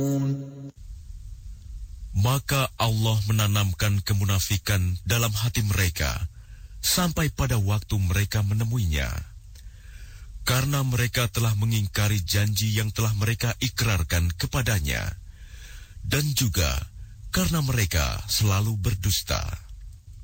Maka Allah menanamkan kemunafikan dalam hati mereka sampai pada waktu mereka menemuinya. Karena mereka telah mengingkari janji yang telah mereka ikrarkan kepadanya, dan juga karena mereka selalu berdusta.